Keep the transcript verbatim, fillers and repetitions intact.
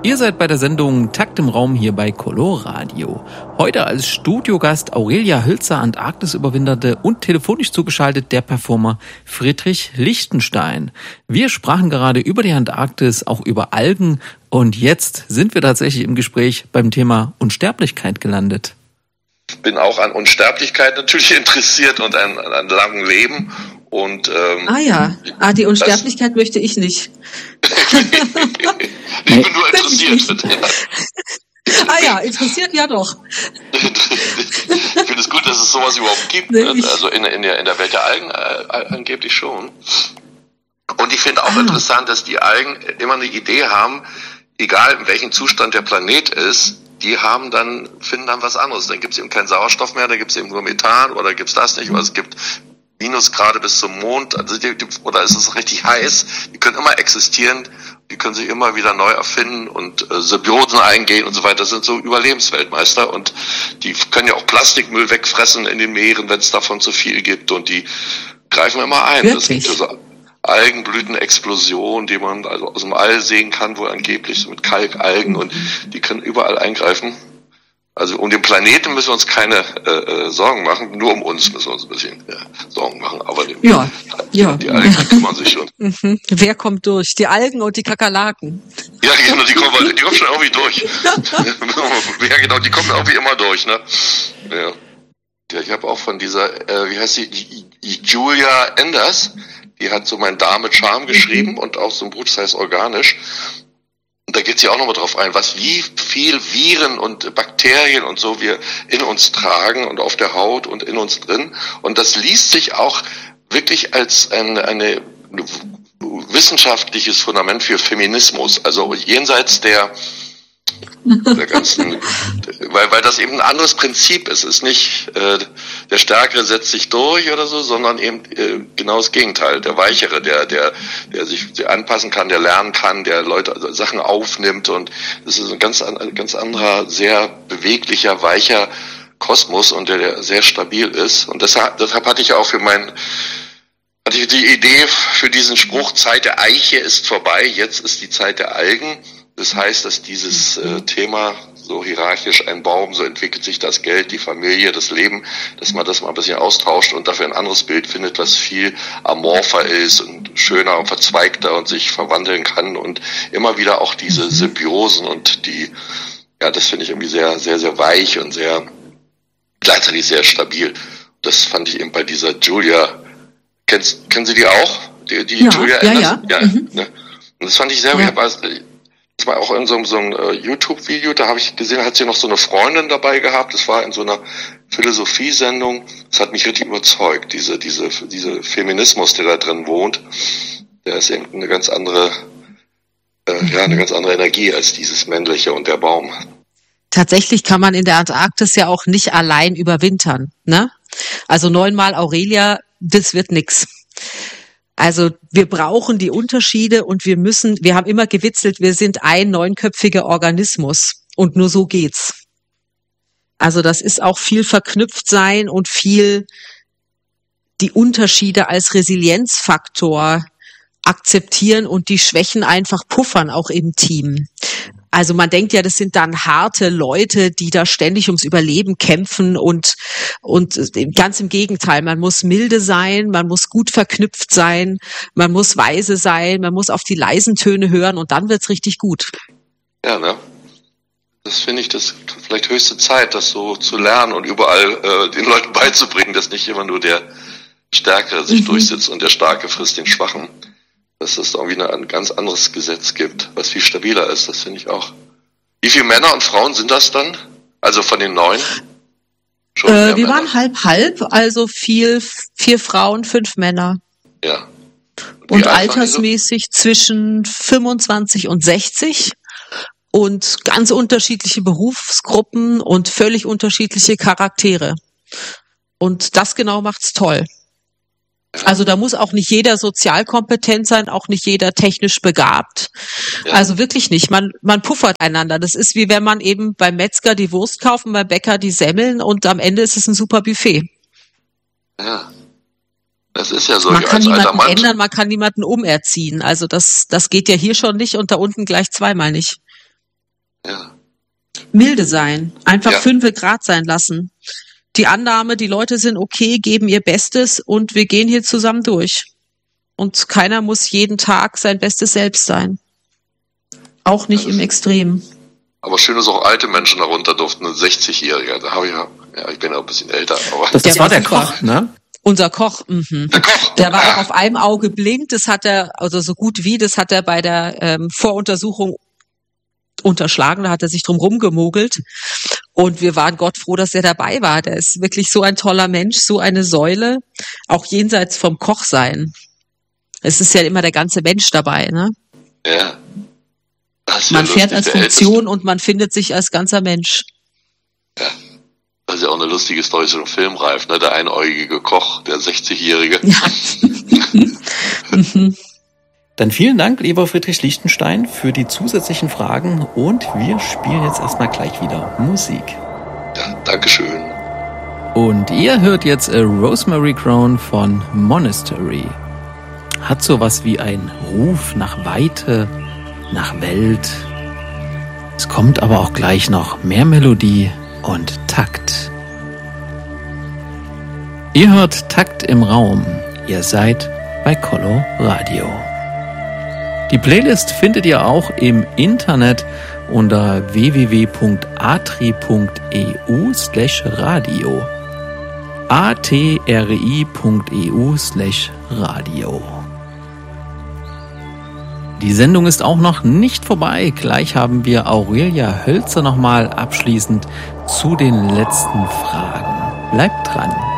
Ihr seid bei der Sendung Takt im Raum hier bei Coloradio. Heute als Studiogast Aurelia Hülzer, Antarktis-Überwinterte und telefonisch zugeschaltet der Performer Friedrich Lichtenstein. Wir sprachen gerade über die Antarktis, auch über Algen und jetzt sind wir tatsächlich im Gespräch beim Thema Unsterblichkeit gelandet. Ich bin auch an Unsterblichkeit natürlich interessiert und an, an einem langen Leben. Und, ähm, ah ja, ah, die Unsterblichkeit möchte ich nicht. Ich bin nur interessiert. Ah ja, interessiert ja doch. Ich finde es gut, dass es sowas überhaupt gibt. Ne? Also in, in, der, in der Welt der Algen äh, angeblich schon. Und ich finde auch ah. interessant, dass die Algen immer eine Idee haben, egal in welchem Zustand der Planet ist, die haben dann, finden dann was anderes. Dann gibt es eben keinen Sauerstoff mehr, da gibt es eben nur Methan oder gibt es das nicht, oder es gibt Minusgrade bis zum Mond, also die, die, oder ist es richtig heiß, die können immer existieren, die können sich immer wieder neu erfinden und äh, Symbiosen eingehen und so weiter, das sind so Überlebensweltmeister und die können ja auch Plastikmüll wegfressen in den Meeren, wenn es davon zu viel gibt und die greifen immer ein. Wirklich? Es gibt ja so Algenblütenexplosionen, die man also aus dem All sehen kann, wo angeblich so mit Kalkalgen und die können überall eingreifen. Also um den Planeten müssen wir uns keine äh, Sorgen machen, nur um uns müssen wir uns ein bisschen ja, Sorgen machen. Aber die, ja, ja. die Algen die kümmern sich schon. Mhm. Wer kommt durch? Die Algen und die Kakerlaken. Ja, genau, die kommen, die kommen schon irgendwie durch. Ja, genau, die kommen irgendwie immer durch, ne? Ja. Ja, ich habe auch von dieser, äh, wie heißt sie, Julia Enders, die hat so Mein Darm mit Charme geschrieben und auch so ein Buch, das heißt Organisch. Und da geht sie auch nochmal drauf ein, was wie viel Viren und Bakterien und so wir in uns tragen und auf der Haut und in uns drin. Und das liest sich auch wirklich als eine, eine wissenschaftliches Fundament für Feminismus. Also jenseits der der ganzen, weil weil das eben ein anderes Prinzip ist. Es ist nicht äh, der Stärkere setzt sich durch oder so, sondern eben äh, genau das Gegenteil. Der Weichere, der der der sich anpassen kann, der lernen kann, der Leute also Sachen aufnimmt und das ist ein ganz ein ganz anderer, sehr beweglicher, weicher Kosmos und der, der sehr stabil ist. Und deshalb deshalb hatte ich auch für mein hatte ich die Idee für diesen Spruch: Zeit der Eiche ist vorbei, jetzt ist die Zeit der Algen. Das heißt, dass dieses äh, Thema so hierarchisch, ein Baum, so entwickelt sich das Geld, die Familie, das Leben, dass man das mal ein bisschen austauscht und dafür ein anderes Bild findet, was viel amorpher ist und schöner und verzweigter und sich verwandeln kann und immer wieder auch diese Symbiosen und die, ja, das finde ich irgendwie sehr, sehr, sehr weich und sehr, gleichzeitig sehr stabil. Das fand ich eben bei dieser Julia. Kennst, kennen Sie die auch? Die, die ja, Julia ja, Enders? ja. Ja, Mhm. ne? Und das fand ich sehr, ja. ich habe als, das war auch in so, so einem uh, YouTube-Video, da habe ich gesehen, hat sie noch so eine Freundin dabei gehabt, das war in so einer Philosophiesendung, das hat mich richtig überzeugt, diese, diese, diese Feminismus, der da drin wohnt, der ist eben eine ganz andere, äh, ja, eine ganz andere Energie als dieses Männliche und der Baum. Tatsächlich kann man in der Antarktis ja auch nicht allein überwintern, ne? Also neunmal Aurelia, das wird nix. Also wir brauchen die Unterschiede und wir müssen, wir haben immer gewitzelt, wir sind ein neunköpfiger Organismus und nur so geht's. Also das ist auch viel verknüpft sein und viel die Unterschiede als Resilienzfaktor akzeptieren und die Schwächen einfach puffern, auch im Team. Also man denkt ja, das sind dann harte Leute, die da ständig ums Überleben kämpfen und und ganz im Gegenteil, man muss milde sein, man muss gut verknüpft sein, man muss weise sein, man muss auf die leisen Töne hören und dann wird's richtig gut. Ja, ne? Das finde ich, das vielleicht höchste Zeit, das so zu lernen und überall äh, den Leuten beizubringen, dass nicht immer nur der Stärkere sich mhm. durchsetzt und der Starke frisst den Schwachen. Dass es irgendwie ein ganz anderes Gesetz gibt, was viel stabiler ist, das finde ich auch. Wie viele Männer und Frauen sind das dann? Also von den neun? Schon äh, wir Männer. Waren halb halb, also viel, vier Frauen, fünf Männer. Ja. Und, und altersmäßig so? Zwischen fünfundzwanzig und sechzig und ganz unterschiedliche Berufsgruppen und völlig unterschiedliche Charaktere. Und das genau macht's toll. Also da muss auch nicht jeder sozial kompetent sein, auch nicht jeder technisch begabt. Ja. Also wirklich nicht. Man, man puffert einander. Das ist wie wenn man eben beim Metzger die Wurst kauft und beim Bäcker die Semmeln und am Ende ist es ein super Buffet. Ja. Das ist ja so. Man kann niemanden ändern, man kann niemanden umerziehen. Also das, das geht ja hier schon nicht und da unten gleich zweimal nicht. Ja. Milde sein. Einfach Ja. fünfe Grad sein lassen. Die Annahme, die Leute sind okay, geben ihr Bestes und wir gehen hier zusammen durch. Und keiner muss jeden Tag sein bestes Selbst sein. Auch nicht im Extrem. Aber schön, dass auch alte Menschen darunter durften, ein sechzigjähriger. Da habe ich ja, ja, ich bin ja ein bisschen älter, aber. Das, das Der war war der super. Koch, ne? Unser Koch, mhm. Der Koch! Der war auch auf einem Auge blind, das hat er, also so gut wie, das hat er bei der ähm, Voruntersuchung unterschlagen, da hat er sich drum rumgemogelt. Und wir waren Gott froh, dass er dabei war. Der ist wirklich so ein toller Mensch, so eine Säule, auch jenseits vom Kochsein. Es ist ja immer der ganze Mensch dabei, ne? Ja. Das ist Man ja fährt lustig, als der Funktion Älteste. und man findet sich als ganzer Mensch. Ja. Das ist ja auch eine lustige Story, so ein Filmreif, ne? Der einäugige Koch, der sechzigjährige. Ja. Mhm. Dann vielen Dank, lieber Friedrich Lichtenstein, für die zusätzlichen Fragen und wir spielen jetzt erstmal gleich wieder Musik. Ja, Dankeschön. Und ihr hört jetzt A Rosemary Crown von Monastery. Hat sowas wie ein Ruf nach Weite, nach Welt. Es kommt aber auch gleich noch mehr Melodie und Takt. Ihr hört Takt im Raum. Ihr seid bei Colo Radio. Die Playlist findet ihr auch im Internet unter w w w punkt atri punkt e u slash radio. atri punkt e u slash radio. Die Sendung ist auch noch nicht vorbei. Gleich haben wir Aurelia Hölzer nochmal abschließend zu den letzten Fragen. Bleibt dran.